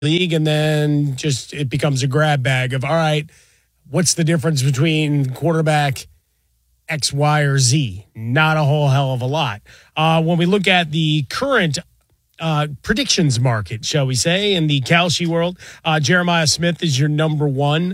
league, and then just it becomes a grab bag of, all right, what's the difference between quarterback X, Y, or Z? Not a whole hell of a lot. When we look at the current predictions market, shall we say, in the Kalshi world, Jeremiah Smith is your number one.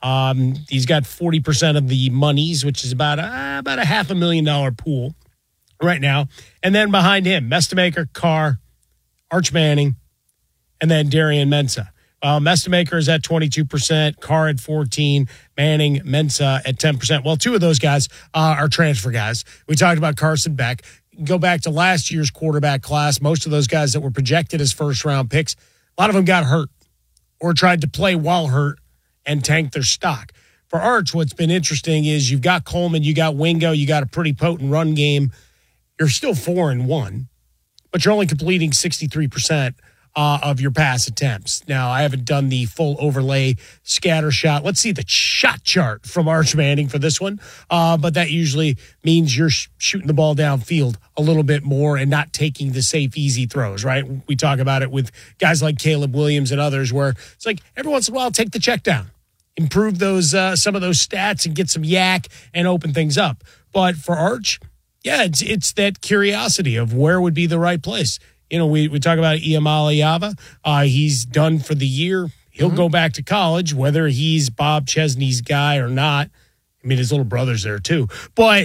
He's got 40% of the monies, which is about a $500,000 pool right now. And then behind him, Mestamaker, Carr, Arch Manning, and then Darian Mensah. Mestamaker is at 22%, Carr at 14%, Manning, Mensah at 10%. Well, two of those guys are transfer guys. We talked about Carson Beck. Go back to last year's quarterback class. Most of those guys that were projected as first-round picks, a lot of them got hurt or tried to play while hurt and tank their stock. For Arch, what's been interesting is you've got Coleman, you got Wingo, you got a pretty potent run game. You're still 4-1, but you're only completing 63% of your pass attempts. Now, I haven't done the full overlay scatter shot. Let's see the shot chart from Arch Manning for this one. But that usually means you're shooting the ball downfield a little bit more and not taking the safe, easy throws, right? We talk about it with guys like Caleb Williams and others where it's like every once in a while, take the check down, improve those some of those stats and get some yak and open things up. But for Arch, yeah, it's that curiosity of where would be the right place. You know, we talk about Iamale Yava. He's done for the year. He'll go back to college, whether he's Bob Chesney's guy or not. I mean, his little brother's there too. But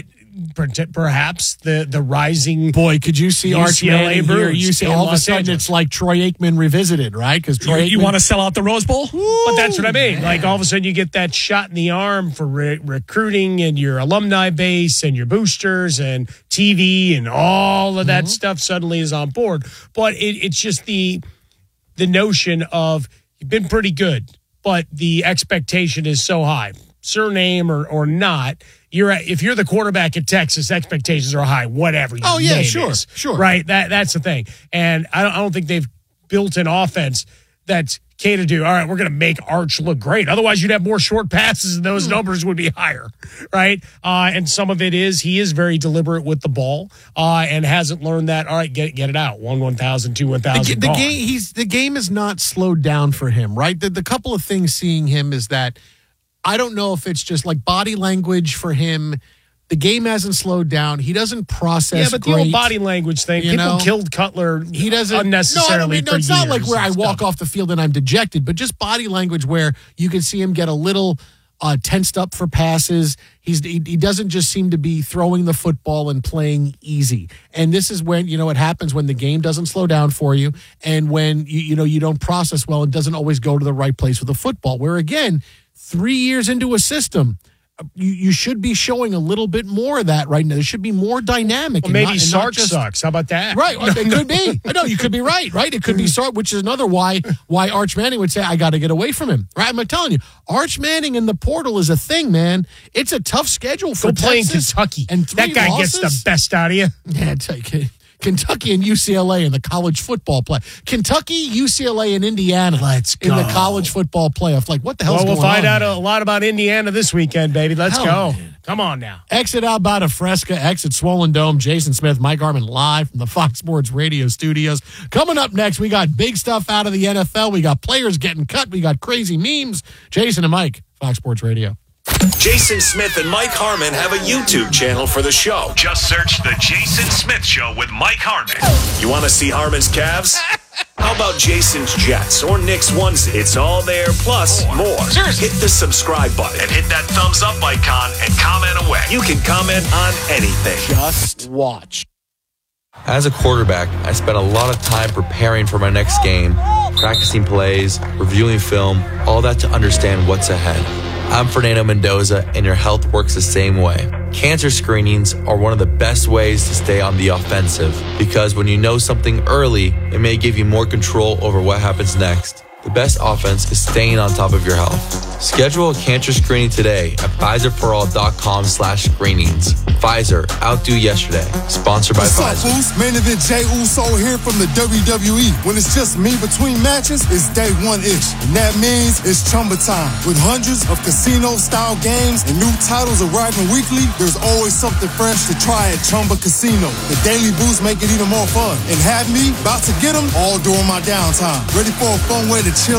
perhaps the rising boy, could you see Arch Manning here? You see all of a sudden it's like Troy Aikman revisited, right? Because you want to sell out the Rose Bowl? But that's what I mean. Man. Like all of a sudden you get that shot in the arm for recruiting and your alumni base and your boosters and TV and all of that stuff suddenly is on board. But it's just the notion of you've been pretty good, but the expectation is so high. Surname or not, if you're the quarterback at Texas, expectations are high, whatever your name is. Sure. Right, that's the thing. And I don't think they've built an offense that's catered to, all right, we're going to make Arch look great. Otherwise, you'd have more short passes and those numbers would be higher, right? And some of it is he is very deliberate with the ball and hasn't learned that, all right, get it out. 1,000, 2,000. The game is not slowed down for him, right? The couple of things seeing him is that I don't know if it's just like body language for him. The game hasn't slowed down. He doesn't process. Yeah, but the old body language thing. People killed Cutler. He doesn't unnecessarily. No, it's not like where I walk off the field and I'm dejected, but just body language where you can see him get a little tensed up for passes. He doesn't just seem to be throwing the football and playing easy. And this is when it happens when the game doesn't slow down for you, and when you don't process well and doesn't always go to the right place with the football. Where again, 3 years into a system, you should be showing a little bit more of that right now. There should be more dynamic. Well, maybe Sark sucks. How about that? Right. It could be. I know you could be right. It could be Sark, which is another why Arch Manning would say, I got to get away from him. Right. I'm telling you, Arch Manning in the portal is a thing, man. It's a tough schedule for Texas. Go play in Kentucky. And that guy losses. Gets the best out of you. Yeah, take it. Kentucky and UCLA in the college football play. Kentucky, UCLA, and Indiana. Let's go. In the college football playoff. Like, what the hell's going on? We'll find out a lot about Indiana this weekend, baby. Let's go. Man. Come on now. Exit Alberta Fresca, exit Swollen Dome. Jason Smith, Mike Harmon live from the Fox Sports Radio studios. Coming up next, we got big stuff out of the NFL. We got players getting cut. We got crazy memes. Jason and Mike, Fox Sports Radio. Jason Smith and Mike Harmon have a YouTube channel for the show. Just search The Jason Smith Show with Mike Harmon. You want to see Harmon's calves? How about Jason's Jets or Nick's onesie? It's all there, plus more. Seriously. Hit the subscribe button and hit that thumbs up icon and comment away. You can comment on anything. Just watch. As a quarterback, I spent a lot of time preparing for my next game, practicing plays, reviewing film, all that to understand what's ahead. I'm Fernando Mendoza, and your health works the same way. Cancer screenings are one of the best ways to stay on the offensive, because when you know something early, it may give you more control over what happens next. The best offense is staying on top of your health. Schedule a cancer screening today at PfizerForAll.com/screenings. Pfizer, outdo yesterday. Sponsored by Pfizer. What's up, Boost? Main event Jey Uso here from the WWE. When it's just me between matches, it's day one-ish. And that means it's Chumba time. With hundreds of casino-style games and new titles arriving weekly, there's always something fresh to try at Chumba Casino. The Daily Boost make it even more fun. And have me about to get them all during my downtime. Ready for a fun way to chill